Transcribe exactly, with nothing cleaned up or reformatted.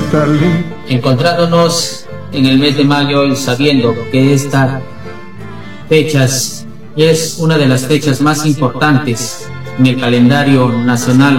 Encontrándonos en el mes de mayo y sabiendo que esta fecha es una de las fechas más importantes en el calendario nacional